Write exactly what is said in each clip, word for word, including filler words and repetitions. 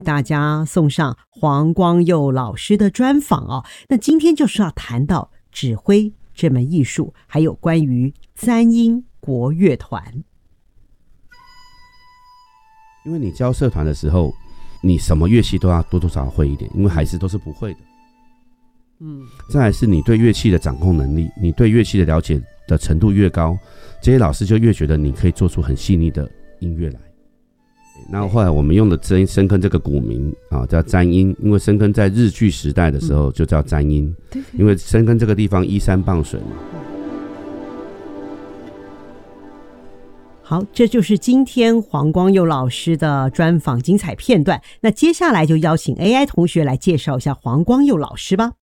大家送上黄光佑老师的专访哦。那今天就是要谈到指挥这门艺术，还有关于簪音国乐团。 因为你教社团的时候，你什么乐器都要多多少少会一点，因为孩子都是不会的。嗯，再来是你对乐器的掌控能力，你对乐器的了解的程度越高，这些老师就越觉得你可以做出很细腻的音乐来。那后来我们用的深坑这个古名啊，叫簪音，因为深坑在日据时代的时候就叫簪音，嗯、因为深坑这个地方依山傍水嘛。 好，这就是今天黄光佑老师的专访精彩片段。那接下来就邀请 A I 同学来介绍一下黄光佑老师吧。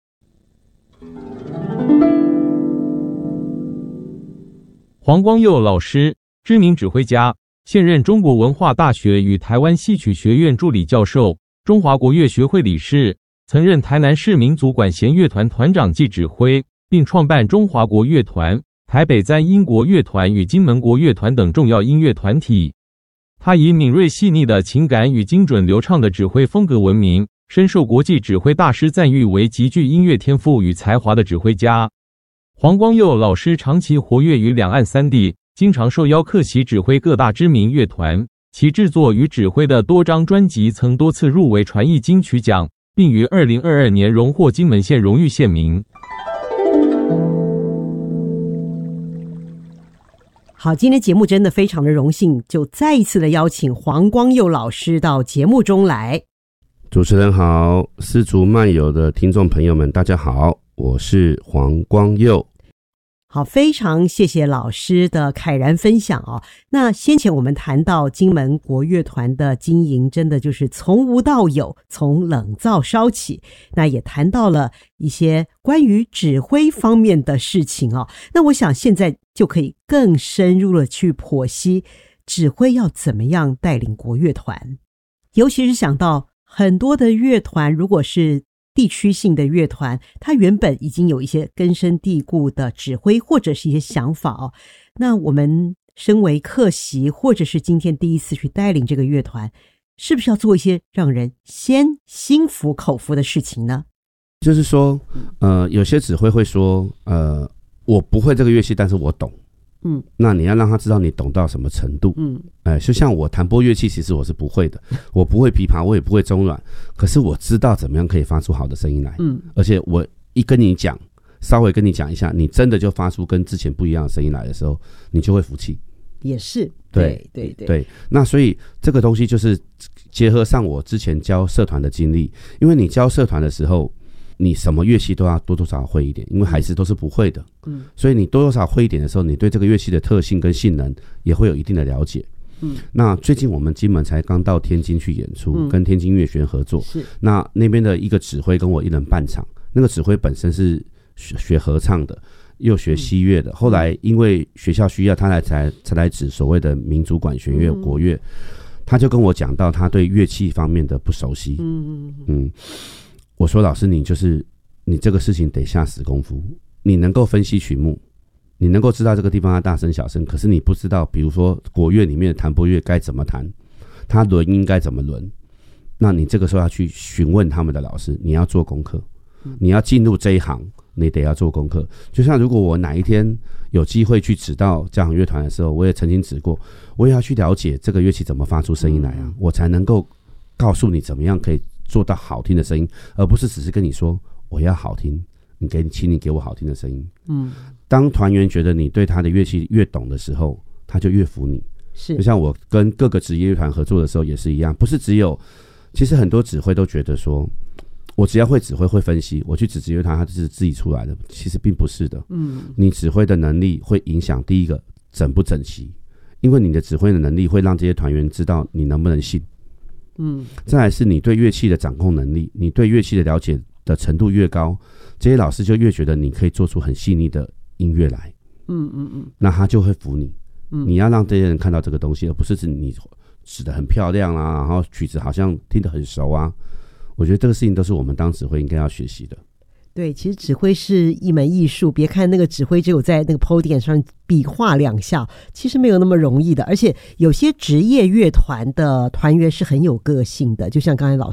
黄光佑老师，知名指挥家，现任中国文化大学与台湾戏曲学院助理教授，中华国乐学会理事，曾任台南市民族管弦乐团团长暨指挥，并创办中华国乐团、台北簪音国乐团与金门国乐团等重要音乐团体。他以敏锐细腻的情感与精准流畅的指挥风格闻名，深受国际指挥大师赞誉为极具音乐天赋与才华的指挥家。黄光佑老师长期活跃于两岸三地，经常受邀客席指挥各大知名乐团，其制作与指挥的多张专辑曾多次入围传艺金曲奖，并于二零二二年荣获金门县荣誉县民。 好，今天节目真的非常的荣幸，就再一次的邀请黄光佑老师到节目中来。 主持人好，丝竹漫游的听众朋友们大家好，我是黄光佑。 好，非常谢谢老师的慨然分享哦。那先前我们谈到金门国乐团的经营，真的就是从无到有，从冷灶烧起。那也谈到了一些关于指挥方面的事情哦。那我想现在就可以更深入的去剖析指挥要怎么样带领国乐团，尤其是想到很多的乐团，如果是地区性的乐团，它原本已经有一些根深蒂固的指挥或者是一些想法哦。那我们身为客席或者是今天第一次去带领这个乐团，是不是要做一些让人先心服口服的事情呢？ 就是说呃，有些指挥会说呃，我不会这个乐器，但是我懂。嗯，那你要让他知道你懂到什么程度。嗯，哎、呃，就像我弹拨乐器，其实我是不会的，我不会琵琶，我也不会中阮，可是我知道怎么样可以发出好的声音来。嗯，而且我一跟你讲，稍微跟你讲一下，你真的就发出跟之前不一样的声音来的时候，你就会服气。 也是， 对对对对。那所以这个东西就是结合上我之前教社团的经历，因为你教社团的时候，你什么乐器都要多多少少会一点，因为孩子都是不会的。嗯，所以你多多少少会一点的时候，你对这个乐器的特性跟性能也会有一定的了解。嗯，那最近我们金门才刚到天津去演出，嗯、跟天津乐学院合作。是，那那边的一个指挥跟我一人半场，那个指挥本身是学学合唱的，又学西乐的，嗯、后来因为学校需要，他来才才来指所谓的民族管弦乐、嗯、国乐，他就跟我讲到他对乐器方面的不熟悉。嗯嗯嗯。我说老师，你就是你这个事情得下死功夫，你能够分析曲目，你能够知道这个地方它大声小声，可是你不知道比如说国乐里面的弹拨乐该怎么弹，它轮音该怎么轮，那你这个时候要去询问他们的老师，你要做功课，你要进入这一行你得要做功课。就像如果我哪一天有机会去指导交响乐团的时候，我也曾经指过，我也要去了解这个乐器怎么发出声音来啊，我才能够告诉你怎么样可以做到好听的声音，而不是只是跟你说我要好听，你给请你给我好听的声音。嗯，当团员觉得你对他的乐器越懂的时候，他就越服你。是，就像我跟各个职业乐团合作的时候也是一样，不是只有，其实很多指挥都觉得说，我只要会指挥会分析，我去指职业乐团他就是自己出来的，其实并不是的。嗯，你指挥的能力会影响第一个整不整齐，因为你的指挥的能力会让这些团员知道你能不能信。嗯，再来是你对乐器的掌控能力，你对乐器的了解的程度越高，这些老师就越觉得你可以做出很细腻的音乐来。嗯嗯嗯，那他就会服你。嗯，你要让这些人看到这个东西，而不是指你指得很漂亮啊，然后曲子好像听得很熟啊。我觉得这个事情都是我们当指挥应该要学习的。 对，其实指挥是一门艺术，别看那个指挥只有在那个 podium 上比划两下，其实没有那么容易的。而且有些职业乐团的团员是很有个性的，就像刚才老师